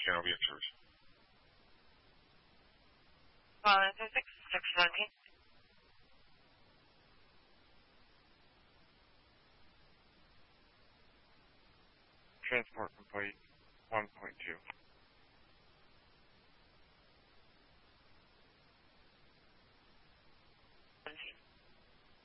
I'll be in service. Answer 617. Transport complete 1.2.